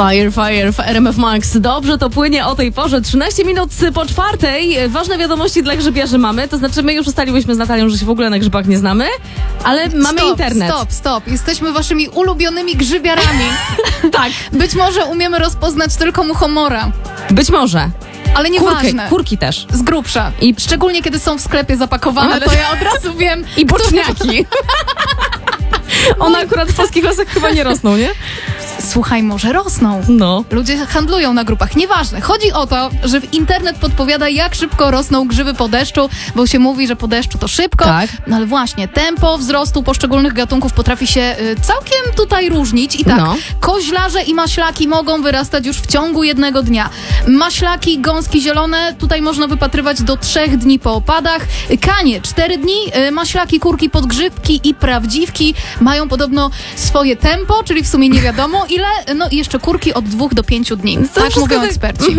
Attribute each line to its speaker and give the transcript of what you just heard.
Speaker 1: Fire w RMF Max. Dobrze to płynie o tej porze. 13 minut po 4:00. Ważne wiadomości dla grzybiarzy mamy. To znaczy, my już ustaliłyśmy z Natalią, że się w ogóle na grzybach nie znamy, ale mamy internet.
Speaker 2: Stop. Jesteśmy waszymi ulubionymi grzybiarami.
Speaker 1: Tak.
Speaker 2: Być może umiemy rozpoznać tylko muchomora.
Speaker 1: Być może.
Speaker 2: Ale nieważne.
Speaker 1: Kurki też.
Speaker 2: Z grubsza.
Speaker 1: I
Speaker 2: szczególnie kiedy są w sklepie zapakowane,
Speaker 1: Ale
Speaker 2: to ja od razu wiem.
Speaker 1: I boczniaki. One akurat w polskich lasach chyba nie rosną, nie?
Speaker 2: Słuchaj, może rosną.
Speaker 1: No.
Speaker 2: Ludzie handlują na grupach. Nieważne. Chodzi o to, że internet podpowiada, jak szybko rosną grzyby po deszczu, bo się mówi, że po deszczu to szybko.
Speaker 1: Tak.
Speaker 2: No ale właśnie, tempo wzrostu poszczególnych gatunków potrafi się całkiem tutaj różnić. I tak, koźlarze i maślaki mogą wyrastać już w ciągu jednego dnia. Maślaki, gąski zielone, tutaj można wypatrywać do 3 dni po opadach. Kanie, 4 dni. Maślaki, kurki, podgrzybki i prawdziwki mają podobno swoje tempo, czyli w sumie nie wiadomo ile. No i jeszcze kurki od 2 do 5 dni. Tak mówią eksperci.